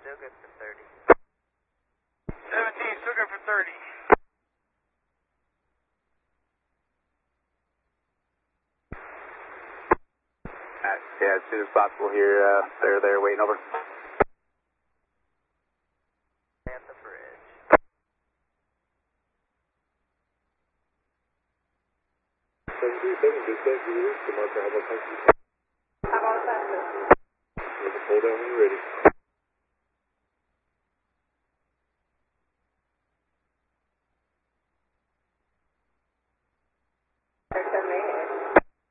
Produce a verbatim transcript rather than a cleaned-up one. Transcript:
Still good for thirty. seventeen, still good for thirty. Alright, yeah, as soon as possible here, uh, they're there waiting over. At the bridge. seven three seven, dispatch, we released the marker. How about taxi? How about that? Hold down when you're ready.